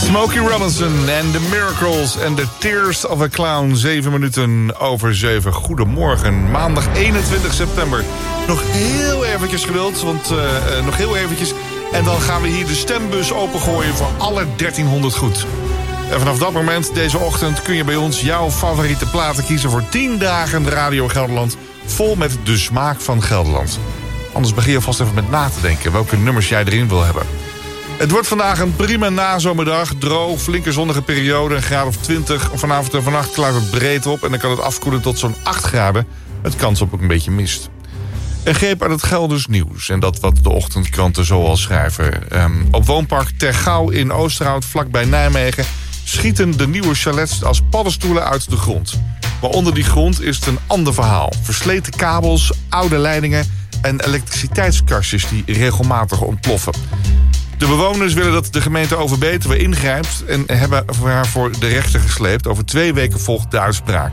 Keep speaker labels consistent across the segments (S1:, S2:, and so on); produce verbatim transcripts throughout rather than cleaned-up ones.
S1: Smokey Robinson en The Miracles en The Tears of a Clown. Zeven minuten over zeven. Goedemorgen, maandag eenentwintig september. Nog heel eventjes geduld, want uh, uh, nog heel eventjes. En dan gaan we hier de stembus opengooien voor alle dertienhonderd goed. En vanaf dat moment, deze ochtend, kun je bij ons jouw favoriete platen kiezen voor tien dagen Radio Gelderland. Vol met de smaak van Gelderland. Anders begin je vast even met na te denken welke nummers jij erin wil hebben. Het wordt vandaag een prima nazomerdag. Droog, flinke zonnige periode, een graad of twintig. Vanavond en vannacht klaart het breed op en dan kan het afkoelen tot zo'n acht graden. Met kans op een beetje mist. Een greep uit het Gelders nieuws. En dat wat de ochtendkranten zoal schrijven. Um, op woonpark Ter Gouw in Oosterhout, vlakbij Nijmegen, schieten de nieuwe chalets als paddenstoelen uit de grond. Maar onder die grond is het een ander verhaal. Versleten kabels, oude leidingen en elektriciteitskastjes die regelmatig ontploffen. De bewoners willen dat de gemeente Overbetuwe ingrijpt en hebben haar voor de rechter gesleept. Over twee weken volgt de uitspraak.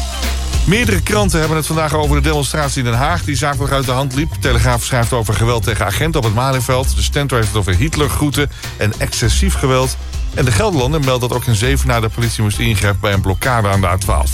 S1: Meerdere kranten hebben het vandaag over de demonstratie in Den Haag die zaterdag uit de hand liep. Telegraaf schrijft over geweld tegen agenten op het Malieveld. De Stentor heeft het over Hitlergroeten en excessief geweld. En de Gelderlander meldt dat ook in Zevenaar de politie moest ingrijpen bij een blokkade aan de A twaalf.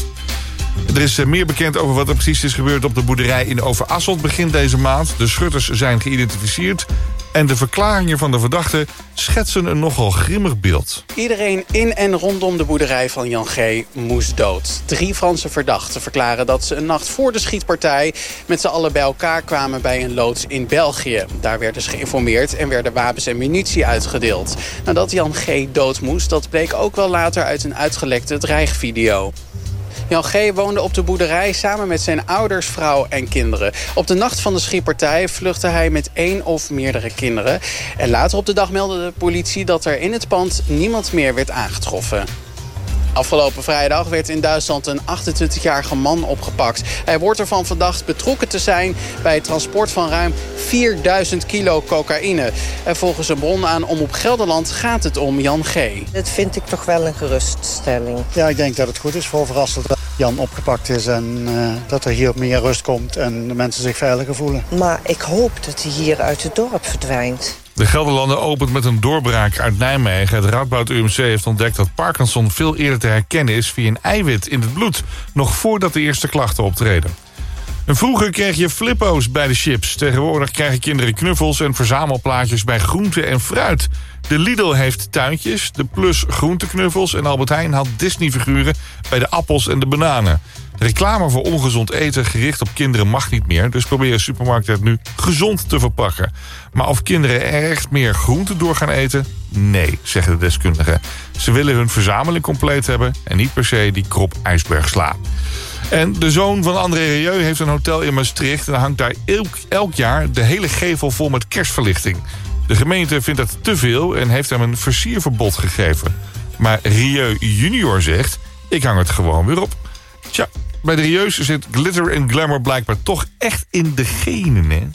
S1: Er is meer bekend over wat er precies is gebeurd op de boerderij in Overasselt begin deze maand. De schutters zijn geïdentificeerd en de verklaringen van de verdachten schetsen een nogal grimmig beeld.
S2: Iedereen in en rondom de boerderij van Jan G. moest dood. Drie Franse verdachten verklaren dat ze een nacht voor de schietpartij met z'n allen bij elkaar kwamen bij een loods in België. Daar werden ze geïnformeerd en werden wapens en munitie uitgedeeld. Nadat Jan G. dood moest, dat bleek ook wel later uit een uitgelekte dreigvideo. Jan G. woonde op de boerderij samen met zijn ouders, vrouw en kinderen. Op de nacht van de schietpartij vluchtte hij met één of meerdere kinderen. En later op de dag meldde de politie dat er in het pand niemand meer werd aangetroffen. Afgelopen vrijdag werd in Duitsland een achtentwintigjarige man opgepakt. Hij wordt ervan verdacht betrokken te zijn bij het transport van ruim vierduizend kilo cocaïne. En volgens een bron aan Omroep Gelderland gaat het om Jan G.
S3: Dat vind ik toch wel een geruststelling.
S4: Ja, ik denk dat het goed is voor Overasselt dat Jan opgepakt is en uh, dat er hier meer rust komt en de mensen zich veiliger voelen.
S3: Maar ik hoop dat hij hier uit het dorp verdwijnt.
S1: De Gelderlander opent met een doorbraak uit Nijmegen. Het Radboud U M C heeft ontdekt dat Parkinson veel eerder te herkennen is via een eiwit in het bloed, nog voordat de eerste klachten optreden. En vroeger kreeg je flippo's bij de chips. Tegenwoordig krijgen kinderen knuffels en verzamelplaatjes bij groente en fruit. De Lidl heeft tuintjes, de Plus groenteknuffels en Albert Heijn had Disney-figuren bij de appels en de bananen. De reclame voor ongezond eten gericht op kinderen mag niet meer, dus proberen supermarkten het nu gezond te verpakken. Maar of kinderen er echt meer groente door gaan eten? Nee, zeggen de deskundigen. Ze willen hun verzameling compleet hebben en niet per se die krop ijsbergsla. En de zoon van André Rieu heeft een hotel in Maastricht en hangt daar elk, elk jaar de hele gevel vol met kerstverlichting. De gemeente vindt dat te veel en heeft hem een versierverbod gegeven. Maar Rieu junior zegt, ik hang het gewoon weer op. Tja, bij de Rieu's zit glitter en glamour blijkbaar toch echt in de genen, hè?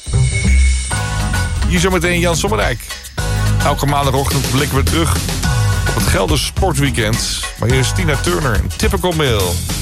S1: Hier zometeen Jan Sommerdijk. Elke maandagochtend blikken we terug op het Gelders sportweekend. Maar hier is Tina Turner, een Typical Male.